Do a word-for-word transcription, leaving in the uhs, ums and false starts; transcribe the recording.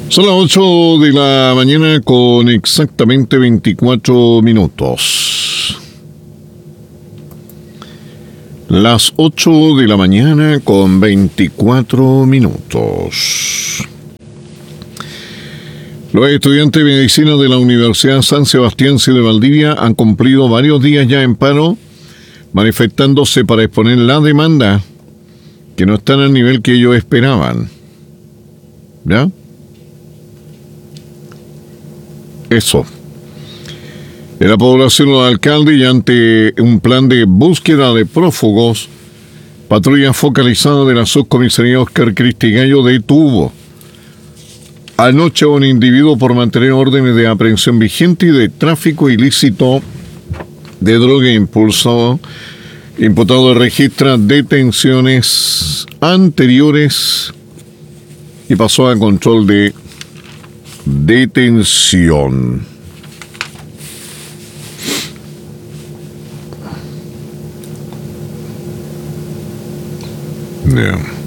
Son las ocho de la mañana con exactamente veinticuatro minutos. Las ocho de la mañana con veinticuatro minutos. Los estudiantes de medicina de la Universidad San Sebastián de Valdivia han cumplido varios días ya en paro, manifestándose para exponer la demanda, que no están al nivel que ellos esperaban. ¿Ya? Eso. En la población del alcalde y ante un plan de búsqueda de prófugos, patrulla focalizada de la subcomisaría Oscar Cristi Gallo detuvo anoche a un individuo por mantener órdenes de aprehensión vigente y de tráfico ilícito de droga impulsado. Imputado registra detenciones anteriores y pasó a control de detención. Yeah.